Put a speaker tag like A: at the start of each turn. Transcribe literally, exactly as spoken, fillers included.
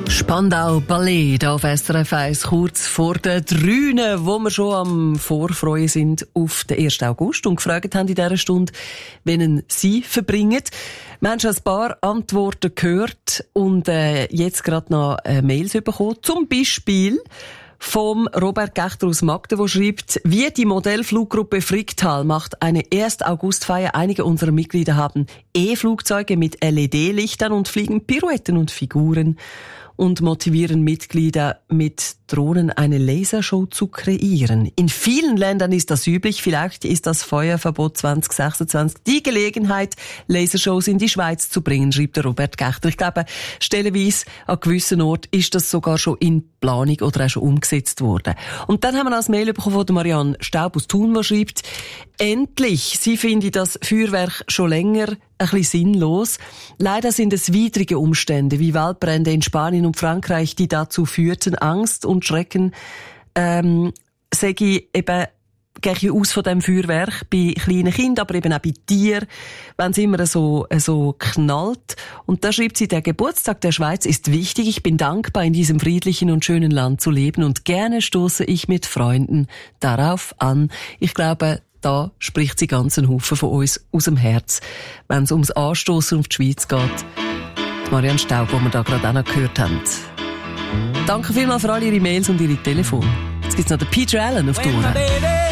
A: Spandau Ballet auf S R F eins, kurz vor der Drüne, wo wir schon am Vorfreuen sind auf den ersten August und gefragt haben in dieser Stunde, wen Sie verbringen. Wir haben schon ein paar Antworten gehört und äh, jetzt gerade noch äh, Mails bekommen. Zum Beispiel vom Robert Gechter aus Magden, der schreibt, wie die Modellfluggruppe Fricktal macht eine ersten August-Feier. Einige unserer Mitglieder haben E-Flugzeuge mit L E D-Lichtern und fliegen Pirouetten und Figuren und motivieren Mitglieder mit Drohnen eine Lasershow zu kreieren. In vielen Ländern ist das üblich. Vielleicht ist das Feuerverbot zwanzig sechsundzwanzig die Gelegenheit, Lasershows in die Schweiz zu bringen, schreibt der Robert Gechter. Ich glaube, stellenweise an gewissen Orten ist das sogar schon in Planung oder auch schon umgesetzt worden. Und dann haben wir noch ein Mail bekommen von Marianne Staub aus Thun, die schreibt, endlich, sie finde das Feuerwerk schon länger ein bisschen sinnlos. Leider sind es widrige Umstände, wie Waldbrände in Spanien und Frankreich, die dazu führten, Angst und Schrecken, ähm, sage ich eben, gehe ich aus von dem Feuerwerk bei kleinen Kindern, aber eben auch bei Tieren, wenn es immer so, so knallt. Und da schreibt sie, der Geburtstag der Schweiz ist wichtig. Ich bin dankbar, in diesem friedlichen und schönen Land zu leben und gerne stoße ich mit Freunden darauf an. Ich glaube, da spricht sie ganz einen Haufen von uns aus dem Herz, wenn es ums Anstoßen auf die Schweiz geht. Die Marianne Staub, die wir da gerade auch noch gehört haben. Danke vielmals für all Ihre Mails und Ihre Telefone. Jetzt gibt's noch den Peter Allen auf Tour.